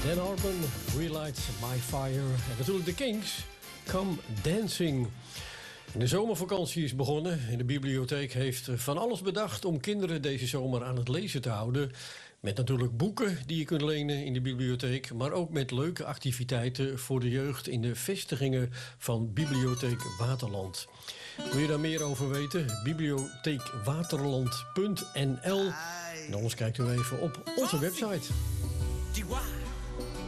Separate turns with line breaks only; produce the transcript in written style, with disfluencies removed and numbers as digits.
Dan Hartman, Relight My Fire. En natuurlijk de Kings, Come Dancing. De zomervakantie is begonnen en de bibliotheek heeft van alles bedacht om kinderen deze zomer aan het lezen te houden. Met natuurlijk boeken die je kunt lenen in de bibliotheek, maar ook met leuke activiteiten voor de jeugd in de vestigingen van Bibliotheek Waterland. Wil je daar meer over weten? Bibliotheekwaterland.nl. En anders kijkt u even op onze website.